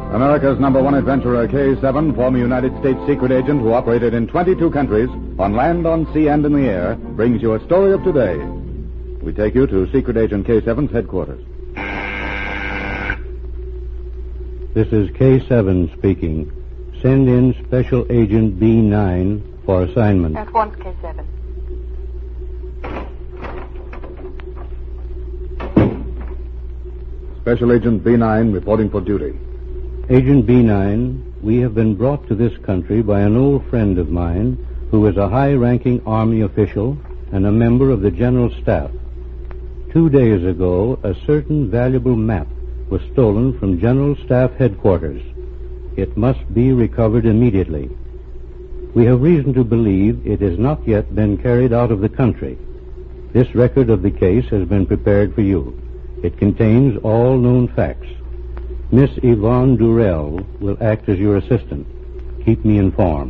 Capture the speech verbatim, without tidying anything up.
America's number one adventurer, K seven, former United States secret agent who operated in twenty-two countries, on land, on sea, and in the air, brings you a story of today. We take you to Secret Agent K seven's headquarters. This is K seven speaking. Send in Special Agent B nine for assignment. At once, K seven. Special Agent B nine reporting for duty. Agent B nine, we have been brought to this country by an old friend of mine who is a high-ranking Army official and a member of the General Staff. Two days ago, a certain valuable map was stolen from General Staff headquarters. It must be recovered immediately. We have reason to believe it has not yet been carried out of the country. This record of the case has been prepared for you. It contains all known facts. Miss Yvonne Durrell will act as your assistant. Keep me informed.